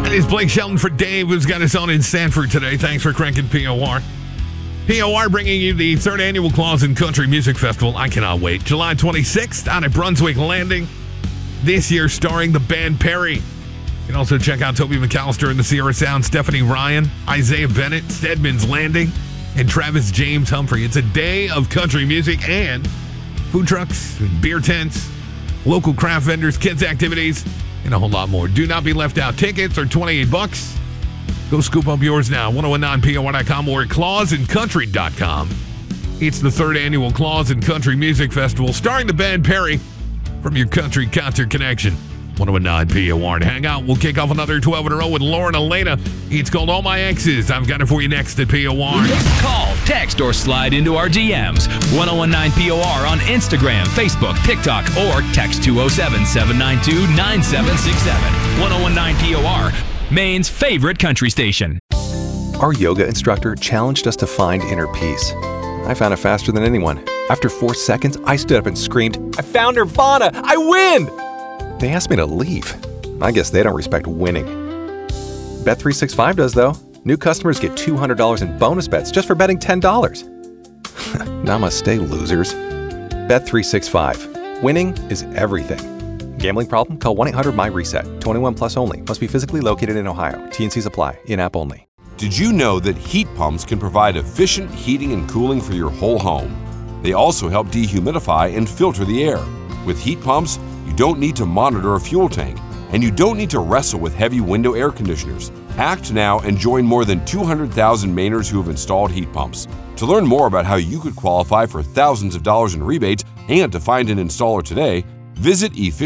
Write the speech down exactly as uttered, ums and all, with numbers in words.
That is Blake Shelton for Dave, who's got us on in Sanford today. Thanks for cranking P O R. P O R bringing you the third annual Claus and Country Music Festival. I cannot wait. July twenty-sixth down at Brunswick Landing. This year starring the band Perry. You can also check out Toby McAllister and the Sierra Sound, Stephanie Ryan, Isaiah Bennett, Stedman's Landing, and Travis James Humphrey. It's a day of country music and food trucks, and beer tents, local craft vendors, kids activities, and a whole lot more. Do not be left out. Tickets are twenty-eight bucks. Go scoop up yours now. ten nineteen P O R dot com or at claus and country dot com. It's the third annual Claus and Country Music Festival starring the band Perry from your country concert connection. ten nineteen P O R. To hang out, we'll kick off another twelve in a row with Lauren Elena. It's called All My Exes. I've got it for you next at P O R. Call, text, or slide into our D Ms. ten nineteen P O R on Instagram, Facebook, TikTok, or text two oh seven, seven nine two, nine seven six seven. ten nineteen P O R, Maine's favorite country station. Our yoga instructor challenged us to find inner peace. I found it faster than anyone. After four seconds, I stood up and screamed, "I found Nirvana! I win!" They asked me to leave. I guess they don't respect winning. Bet three sixty-five does, though. New customers get two hundred dollars in bonus bets just for betting ten dollars. Namaste, losers. Bet three sixty-five. Winning is everything. Gambling problem? Call one eight hundred M Y reset. twenty-one plus only. Must be physically located in Ohio. T and Cs apply. In-app only. Did you know that heat pumps can provide efficient heating and cooling for your whole home? They also help dehumidify and filter the air. With heat pumps, you don't need to monitor a fuel tank, and you don't need to wrestle with heavy window air conditioners. Act now and join more than two hundred thousand Mainers who have installed heat pumps. To learn more about how you could qualify for thousands of dollars in rebates and to find an installer today, visit efficient